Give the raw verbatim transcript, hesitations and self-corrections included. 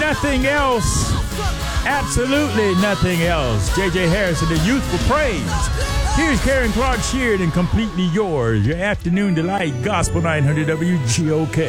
nothing else. Absolutely nothing else. J J Harrison, the Youthful Praise. Here's Karen Clark Sheard and Completely Yours, your afternoon delight, Gospel nine hundred W G O K.